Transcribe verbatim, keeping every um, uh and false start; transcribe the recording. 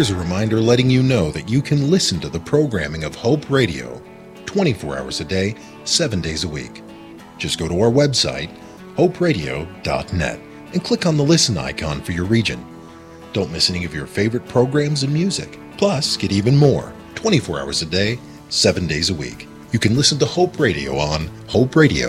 Here's a reminder letting you know that you can listen to the programming of Hope Radio twenty-four hours a day, seven days a week. Just go to our website, hope radio dot net, and click on the listen icon for your region. Don't miss any of your favorite programs and music. Plus, get even more, twenty-four hours a day, seven days a week. You can listen to Hope Radio on hope radio